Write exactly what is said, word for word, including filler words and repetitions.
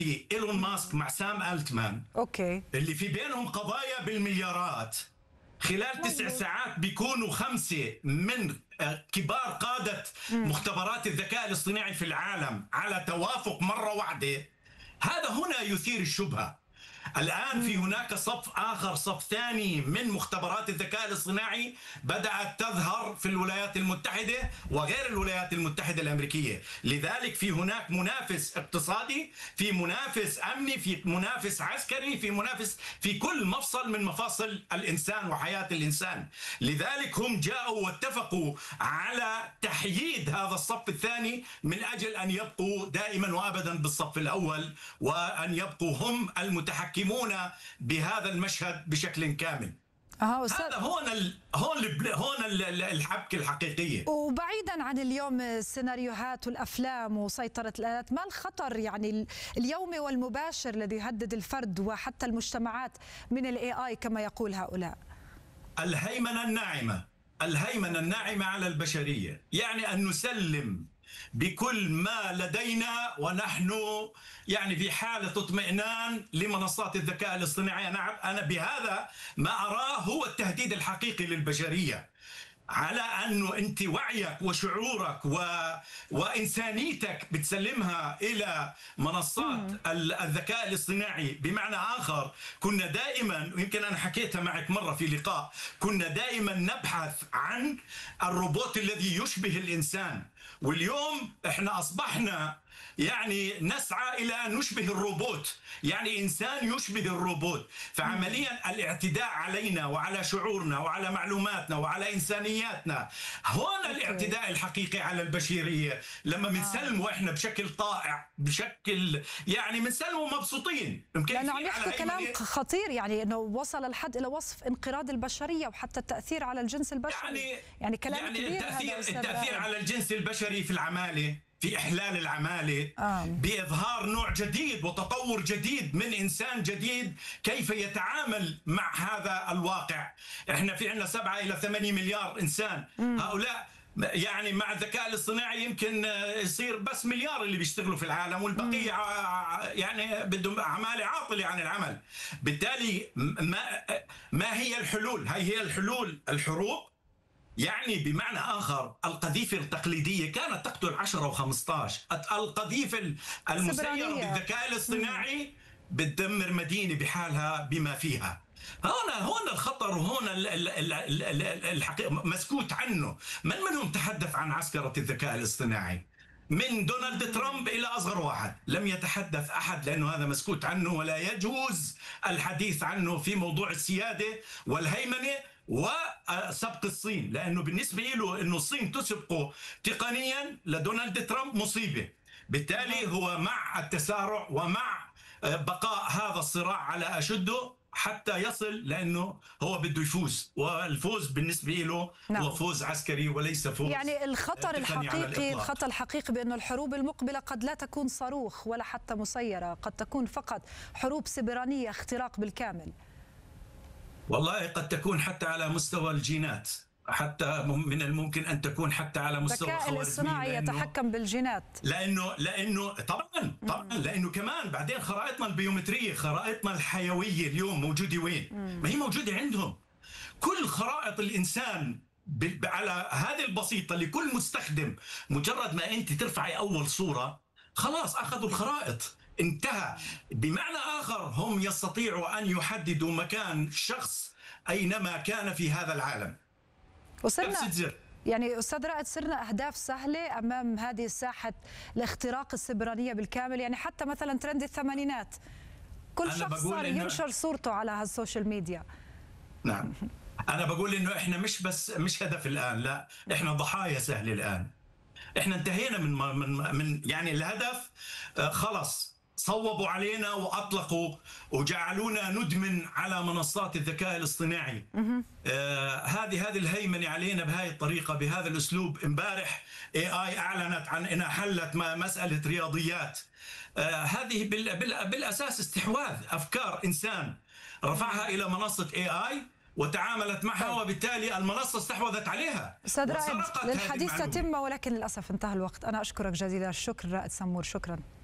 ايلون ماسك مع سام التمان، اوكي، اللي في بينهم قضايا بالمليارات، خلال تسع ساعات بيكونوا خمسه من كبار قاده مختبرات الذكاء الاصطناعي في العالم على توافق مره واحده. هذا هنا يثير الشبهه. الآن في هناك صف آخر، صف ثاني من مختبرات الذكاء الاصطناعي بدأت تظهر في الولايات المتحدة وغير الولايات المتحدة الأمريكية. لذلك في هناك منافس اقتصادي، في منافس أمني، في منافس عسكري، في منافس في كل مفصل من مفاصل الإنسان وحياة الإنسان. لذلك هم جاءوا واتفقوا على تحييد هذا الصف الثاني من أجل أن يبقوا دائما وأبدا بالصف الأول، وأن يبقوا هم المتحكمين بهذا المشهد بشكل كامل. أه هذا هون ال... هون ال... هون ال... الحبكه الحقيقيه. وبعيدا عن اليوم السيناريوهات والافلام وسيطره الالات، ما الخطر يعني اليومي والمباشر الذي يهدد الفرد وحتى المجتمعات من الاي اي كما يقول هؤلاء؟ الهيمنه الناعمه، الهيمنه الناعمه على البشريه، يعني ان نسلم بكل ما لدينا ونحن يعني في حالة اطمئنان لمنصات الذكاء الاصطناعي. أنا أنا بهذا ما أراه هو التهديد الحقيقي للبشرية، على أنه أنت وعيك وشعورك و... وإنسانيتك بتسلمها إلى منصات الذكاء الاصطناعي. بمعنى آخر، كنا دائما، ويمكن أنا حكيتها معك مرة في لقاء، كنا دائما نبحث عن الروبوت الذي يشبه الإنسان، واليوم احنا أصبحنا يعني نسعى إلى أن نشبه الروبوت، يعني إنسان يشبه الروبوت. فعمليا الاعتداء علينا وعلى شعورنا وعلى معلوماتنا وعلى إنسانياتنا، هون الاعتداء الحقيقي على البشرية. لما بنسلمه إحنا بشكل طائع، بشكل يعني بنسلمه مبسوطين. لأنه عم يحكي كلام خطير، يعني أنه وصل الحد إلى وصف انقراض البشرية وحتى التأثير على الجنس البشري. يعني, يعني كلام يعني كبير. التأثير, هذا التأثير على الجنس البشري في العمالة، في إحلال العمالة، آه. بإظهار نوع جديد وتطور جديد من إنسان جديد كيف يتعامل مع هذا الواقع. إحنا في عندنا سبعة إلى ثمانية مليار إنسان. مم. هؤلاء يعني مع الذكاء الاصطناعي يمكن يصير بس مليار اللي بيشتغلوا في العالم، والبقية مم. يعني بدهم عمالة عاطلة عن العمل. بالتالي ما, ما هي الحلول؟ هاي هي الحلول، الحروب. يعني بمعنى آخر، القذيفة التقليدية كانت تقتل عشرة وخمسة عشر، القذيفة المسيرة بالذكاء الاصطناعي بتدمر مدينة بحالها بما فيها. هنا هنا الخطر، وهنا الحقيقة مسكوت عنه. من منهم تحدث عن عسكرة الذكاء الاصطناعي؟ من دونالد ترامب إلى أصغر واحد لم يتحدث أحد، لأنه هذا مسكوت عنه ولا يجوز الحديث عنه في موضوع السيادة والهيمنة وسبق الصين، لأنه بالنسبة له أنه الصين تسبقه تقنيا لدونالد ترامب مصيبة. بالتالي هو مع التسارع ومع بقاء هذا الصراع على أشده حتى يصل، لأنه هو بده يفوز، والفوز بالنسبة له نعم. هو فوز عسكري وليس فوز. يعني الخطر الحقيقي، الخطر الحقيقي بأنه الحروب المقبلة قد لا تكون صاروخ ولا حتى مسيرة، قد تكون فقط حروب سيبرانية، اختراق بالكامل. والله قد تكون حتى على مستوى الجينات، حتى من الممكن ان تكون حتى على مستوى الذكاء الاصطناعي يتحكم بالجينات. لانه لانه طبعا طبعا لانه كمان بعدين خرائطنا البيومتريه، خرائطنا الحيويه اليوم موجوده وين؟ ما هي موجوده عندهم. كل خرائط الانسان على هذه البسيطه لكل مستخدم، مجرد ما انت ترفعي اول صوره خلاص اخذوا الخرائط، انتهى. بمعنى آخر، هم يستطيعوا أن يحددوا مكان شخص أينما كان في هذا العالم. وصلنا يعني أستاذ رائد، صرنا أهداف سهلة أمام هذه الساحة الاختراق السيبرانية بالكامل. يعني حتى مثلا ترند الثمانينات، كل شخص صار ينشر صورته على السوشيال ميديا. نعم، أنا بقول إنه إحنا مش بس مش هدف الآن، لا، إحنا ضحايا سهلة الآن. إحنا انتهينا من من من يعني الهدف خلص، صوبوا علينا وأطلقوا وجعلونا ندمن على منصات الذكاء الاصطناعي. آه هذه هذه الهيمنة علينا بهذه الطريقة، بهذا الأسلوب. امبارح إيه آي أعلنت عن أنها حلت مسألة رياضيات. آه هذه بال بال بالأساس استحواذ أفكار إنسان، رفعها إلى منصة إيه آي وتعاملت معها، وبالتالي المنصة استحوذت عليها. أستاذ رائد، للحديث تتم ولكن للأسف انتهى الوقت. أنا أشكرك جزيلا الشكر رائد سمور، شكرا.